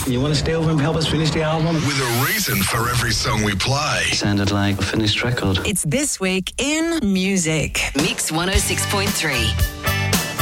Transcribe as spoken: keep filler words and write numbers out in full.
You want to stay over and help us finish the album? With a reason for every song we play. Sounded like a finished record. It's This Week in Music. Mix one oh six point three.